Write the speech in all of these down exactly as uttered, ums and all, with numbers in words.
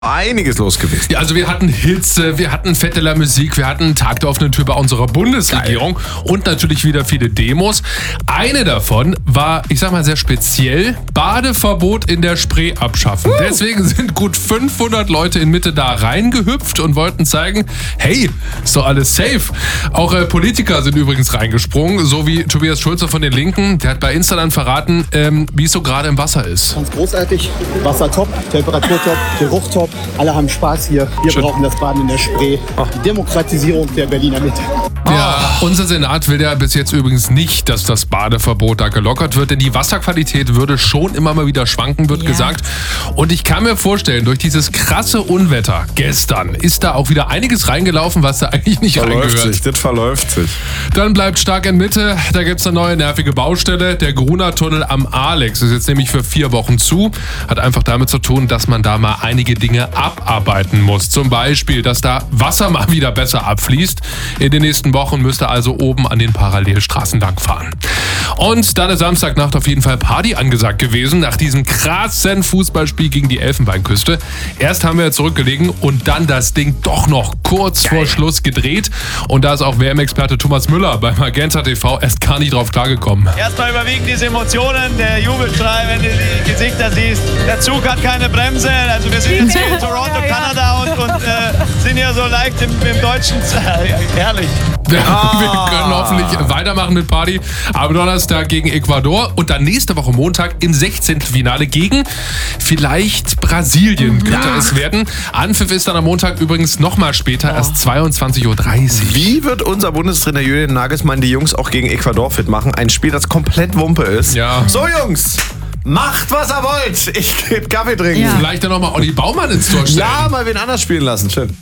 Einiges los gewesen. Ja, also wir hatten Hitze, wir hatten Fête de la Musique, wir hatten Tag der offenen Tür bei unserer Bundesregierung Geil. Und natürlich wieder viele Demos. Eine davon war, ich sag mal sehr speziell, Badeverbot in der Spree abschaffen. Uh. Deswegen sind gut fünfhundert Leute in Mitte da reingehüpft und wollten zeigen, hey, ist doch alles safe. Auch äh, Politiker sind übrigens reingesprungen, so wie Tobias Schulze von den Linken. Der hat bei Insta dann verraten, ähm, wie es so gerade im Wasser ist. Ganz großartig, Wasser top, Temperatur top, Geruch top. Alle haben Spaß hier. Wir Schön. brauchen das Baden in der Spree. Die Demokratisierung der Berliner Mitte. Ja, unser Senat will ja bis jetzt übrigens nicht, dass das Badeverbot da gelockert wird, denn die Wasserqualität würde schon immer mal wieder schwanken, wird ja. gesagt. Und ich kann mir vorstellen, durch dieses krasse Unwetter gestern ist da auch wieder einiges reingelaufen, was da eigentlich nicht verläuft reingehört. Sich, das verläuft sich. Dann bleibt stark in Mitte, da gibt es eine neue nervige Baustelle. Der Gruner-Tunnel am Alex ist jetzt nämlich für vier Wochen zu. Hat einfach damit zu tun, dass man da mal einige Dinge abarbeiten muss. Zum Beispiel, dass da Wasser mal wieder besser abfließt. In den nächsten Wochen müsst ihr also oben an den Parallelstraßen langfahren. Und dann ist Samstagnacht auf jeden Fall Party angesagt gewesen, nach diesem krassen Fußballspiel gegen die Elfenbeinküste. Erst haben wir zurückgelegen und dann das Ding doch noch kurz Geil. vor Schluss gedreht. Und da ist auch W M-Experte Thomas Müller bei Magenta T V erst gar nicht drauf klargekommen. Erstmal überwiegen diese Emotionen, der Jubelschrei, wenn du die Gesichter siehst. Der Zug hat keine Bremse, also wir sind jetzt hier in Toronto, ja, ja. Kanada und, und äh, sind hier so leicht im, im deutschen... Äh, herrlich. Ja, ah. Wir können hoffentlich weitermachen mit Party. Am Donnerstag gegen Ecuador und dann nächste Woche Montag im Sechzehntelfinale gegen vielleicht Brasilien könnte ja. es werden. Anpfiff ist dann am Montag übrigens nochmal später, oh. erst zweiundzwanzig Uhr dreißig. Wie wird unser Bundestrainer Julian Nagelsmann die Jungs auch gegen Ecuador fit machen? Ein Spiel, das komplett Wumpe ist. Ja. So Jungs! Macht, was ihr wollt. Ich geh Kaffee trinken. Ja. Vielleicht dann nochmal Olli Baumann ins Tor stellen. Ja, mal wen anders spielen lassen. Schön.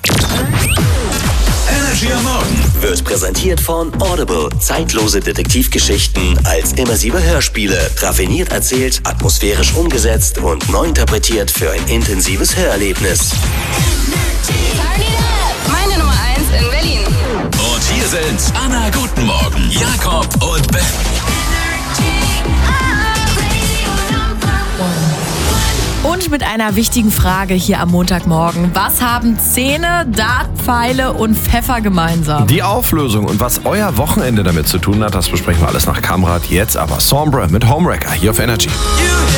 Energy am Morgen wird präsentiert von Audible. Zeitlose Detektivgeschichten als immersive Hörspiele. Raffiniert erzählt, atmosphärisch umgesetzt und neu interpretiert für ein intensives Hörerlebnis. Meine Nummer eins in Berlin. Und hier sind Anna, guten Morgen, Jakob und Ben. Und mit einer wichtigen Frage hier am Montagmorgen. Was haben Zähne, Dartpfeile und Pfeffer gemeinsam? Die Auflösung und was euer Wochenende damit zu tun hat, das besprechen wir alles nach Kamrat. Jetzt aber Sombra mit Homewrecker hier auf Energy.